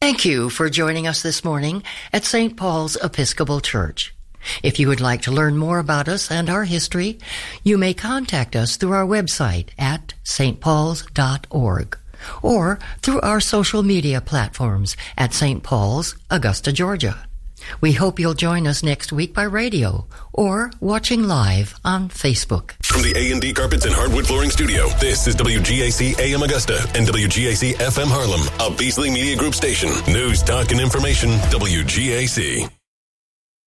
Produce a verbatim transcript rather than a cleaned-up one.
Thank you for joining us this morning at Saint Paul's Episcopal Church. If you would like to learn more about us and our history, you may contact us through our website at s t pauls dot org or through our social media platforms at Saint Paul's, Augusta, Georgia. We hope you'll join us next week by radio or watching live on Facebook. From the A and D Carpets and Hardwood Flooring Studio, this is W G A C A M Augusta and W G A C F M Harlem, a Beasley Media Group station. News, talk, and information, W G A C.